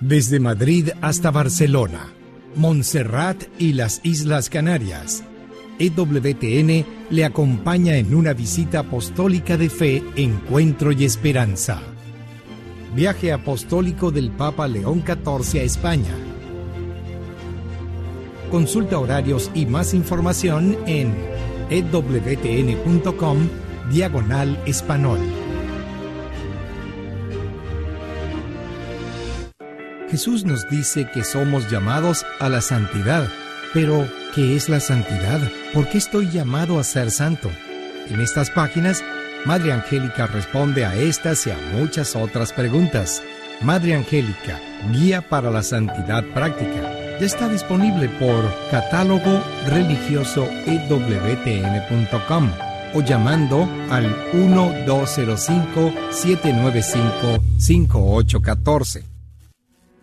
Desde Madrid hasta Barcelona, Montserrat y las Islas Canarias, EWTN le acompaña en una visita apostólica de fe, encuentro y esperanza. Viaje apostólico del Papa León XIV a España. Consulta horarios y más información en ewtn.com/español. Jesús nos dice que somos llamados a la santidad. Pero, ¿qué es la santidad? ¿Por qué estoy llamado a ser santo? En estas páginas, Madre Angélica responde a estas y a muchas otras preguntas. Madre Angélica, guía para la santidad práctica. Ya está disponible por catálogo religioso ewtn.com o llamando al 1205-795-5814.